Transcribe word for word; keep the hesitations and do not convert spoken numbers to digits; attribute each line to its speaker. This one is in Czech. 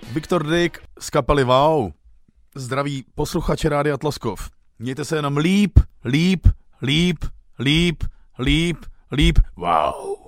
Speaker 1: Viktor Dyk z kapely Wow. Zdraví posluchače Rádia Tloskov. Mějte se jenom líp, líp, líp, líp, líp, líp. Wow.